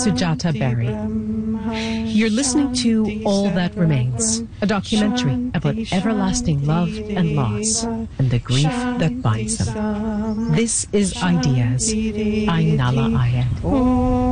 Sujata Berry. You're listening to All That Remains, a documentary about everlasting love and loss and the grief that binds them. This is Ideas. I'm Nala Ayed.